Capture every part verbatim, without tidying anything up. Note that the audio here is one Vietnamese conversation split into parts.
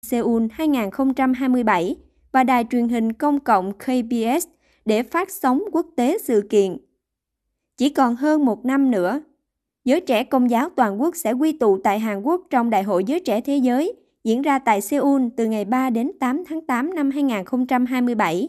Seoul hai không hai bảy và đài truyền hình công cộng K B S để phát sóng quốc tế sự kiện. Chỉ còn hơn một năm nữa, giới trẻ Công giáo toàn quốc sẽ quy tụ tại Hàn Quốc trong Đại hội Giới trẻ Thế giới diễn ra tại Seoul từ ngày ba đến tám tháng tám năm hai không hai bảy.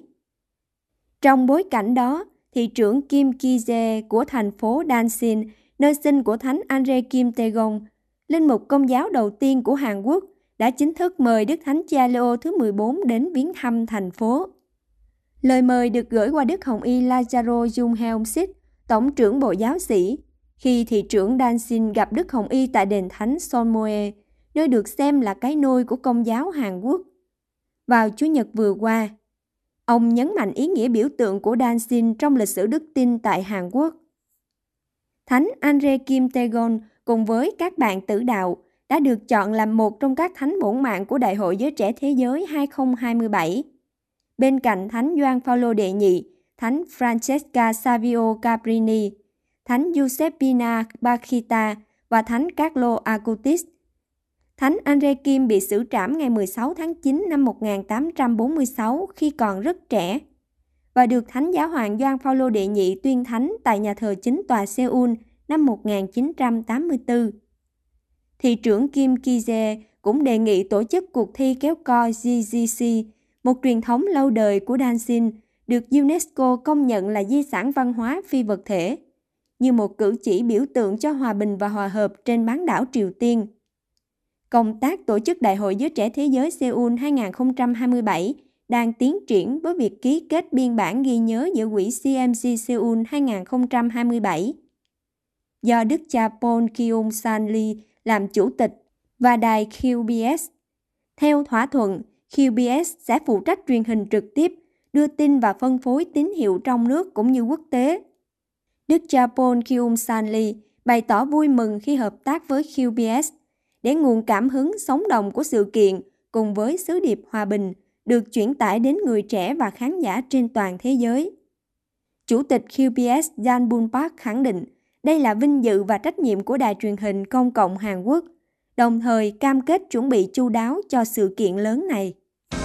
Trong bối cảnh đó, thị trưởng Kim Ki-jae của thành phố Daesin, nơi sinh của Thánh Andre Kim Tae-gong, linh mục Công giáo đầu tiên của Hàn Quốc, đã chính thức mời Đức Thánh Cha Leo thứ mười bốn đến viếng thăm thành phố. Lời mời được gửi qua Đức Hồng Y Lazaro Jung-heom-sik, Tổng trưởng Bộ Giáo sĩ, khi thị trưởng Daesin gặp Đức Hồng Y tại đền Thánh Sonmoe, nơi được xem là cái nôi của Công giáo Hàn Quốc. Vào Chủ nhật vừa qua, ông nhấn mạnh ý nghĩa biểu tượng của Daesin trong lịch sử đức tin tại Hàn Quốc. Thánh Andre Kim Tae-gong cùng với các bạn tử đạo đã được chọn làm một trong các thánh bổn mạng của Đại hội Giới trẻ Thế giới hai không hai bảy. Bên cạnh Thánh Gioan Phaolô đệ nhị, Thánh Francesca Savio Cabrini, Thánh Giuseppina Bakhita và Thánh Carlo Acutis. Thánh Andre Kim bị xử trảm ngày mười sáu tháng chín năm một nghìn tám trăm bốn mươi sáu khi còn rất trẻ và được Thánh Giáo hoàng Gioan Phaolô đệ nhị tuyên thánh tại nhà thờ chính tòa Seoul năm một nghìn chín trăm tám mươi tư. Thị trưởng Kim Ki-jae cũng đề nghị tổ chức cuộc thi kéo co G G C, một truyền thống lâu đời của Daesin, được UNESCO công nhận là di sản văn hóa phi vật thể, như một cử chỉ biểu tượng cho hòa bình và hòa hợp trên bán đảo Triều Tiên. Công tác tổ chức Đại hội Giới trẻ Thế giới Seoul hai không hai bảy đang tiến triển với việc ký kết biên bản ghi nhớ giữa quỹ C M C Seoul hai không hai bảy do Đức cha Paul Kyung San Lee làm chủ tịch và đài Q B S. Theo thỏa thuận, Q B S sẽ phụ trách truyền hình trực tiếp, đưa tin và phân phối tín hiệu trong nước cũng như quốc tế. Đức cha Paul Kyung San Lee bày tỏ vui mừng khi hợp tác với Q B S để nguồn cảm hứng sống động của sự kiện cùng với sứ điệp hòa bình được chuyển tải đến người trẻ và khán giả trên toàn thế giới. Chủ tịch Q B S Jan Bun Park khẳng định đây là vinh dự và trách nhiệm của đài truyền hình công cộng Hàn Quốc, đồng thời cam kết chuẩn bị chu đáo cho sự kiện lớn này.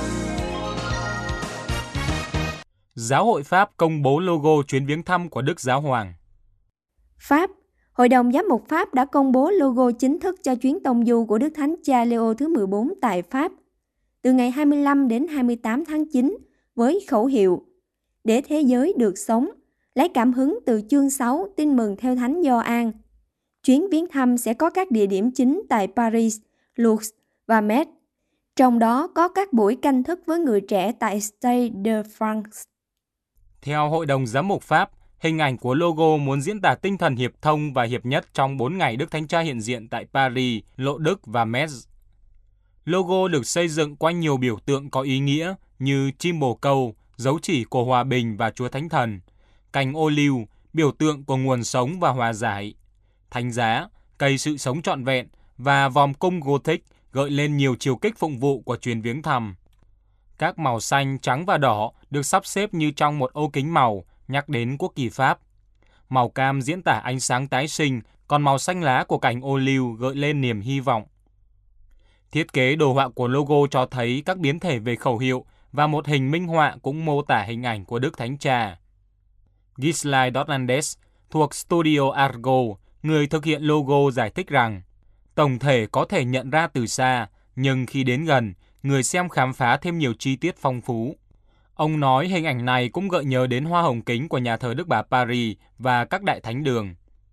Giáo hội Pháp công bố logo chuyến viếng thăm của Đức Giáo hoàng. Pháp, Hội đồng Giám mục Pháp đã công bố logo chính thức cho chuyến tông du của Đức Thánh Cha Leo thứ mười bốn tại Pháp, từ ngày hai mươi lăm đến hai mươi tám tháng chín, với khẩu hiệu để thế giới được sống, lấy cảm hứng từ chương sáu Tin mừng theo Thánh Gioan. Chuyến viếng thăm sẽ có các địa điểm chính tại Paris, Lourdes và Metz, trong đó có các buổi canh thức với người trẻ tại Stade de France. Theo Hội đồng Giám mục Pháp, hình ảnh của logo muốn diễn tả tinh thần hiệp thông và hiệp nhất trong bốn ngày Đức Thánh Cha hiện diện tại Paris, Lộ Đức và Metz. Logo được xây dựng quanh nhiều biểu tượng có ý nghĩa như chim bồ câu, dấu chỉ của hòa bình và Chúa Thánh Thần, cành ô liu, biểu tượng của nguồn sống và hòa giải, thánh giá, cây sự sống trọn vẹn và vòm cung Gothic gợi lên nhiều chiều kích phụng vụ của chuyến viếng thăm. Các màu xanh, trắng và đỏ được sắp xếp như trong một ô kính màu, nhắc đến quốc kỳ Pháp. Màu cam diễn tả ánh sáng tái sinh, còn màu xanh lá của cành ô liu gợi lên niềm hy vọng. Thiết kế đồ họa của logo cho thấy các biến thể về khẩu hiệu và một hình minh họa cũng mô tả hình ảnh của Đức Thánh Cha. Gislai Dornandes thuộc Studio Argo, người thực hiện logo, giải thích rằng tổng thể có thể nhận ra từ xa, nhưng khi đến gần, người xem khám phá thêm nhiều chi tiết phong phú. Ông nói hình ảnh này cũng gợi nhớ đến hoa hồng kính của nhà thờ Đức Bà Paris và các đại thánh đường.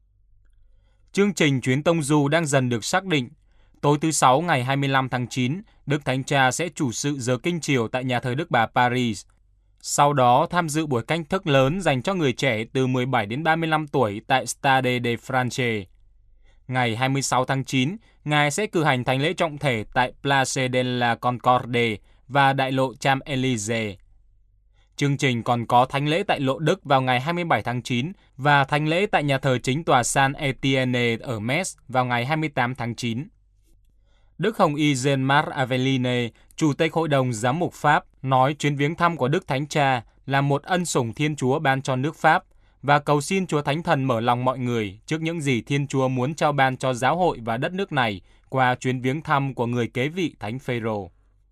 Chương trình chuyến tông du đang dần được xác định. Tối thứ Sáu ngày hai mươi lăm tháng chín, Đức Thánh Cha sẽ chủ sự giờ kinh chiều tại nhà thờ Đức Bà Paris. Sau đó tham dự buổi canh thức lớn dành cho người trẻ từ mười bảy đến ba mươi lăm tuổi tại Stade de France. Ngày hai mươi sáu tháng chín, Ngài sẽ cử hành thánh lễ trọng thể tại Place de la Concorde và đại lộ Champs-Élysées. Chương trình còn có thánh lễ tại Lộ Đức vào ngày hai mươi bảy tháng chín và thánh lễ tại nhà thờ chính tòa Saint Etienne ở Metz vào ngày hai mươi tám tháng chín. Đức Hồng Y Jean-Marc Aveline, Chủ tịch Hội đồng Giám mục Pháp, nói chuyến viếng thăm của Đức Thánh Cha là một ân sủng Thiên Chúa ban cho nước Pháp và cầu xin Chúa Thánh Thần mở lòng mọi người trước những gì Thiên Chúa muốn trao ban cho giáo hội và đất nước này qua chuyến viếng thăm của người kế vị Thánh Phêrô.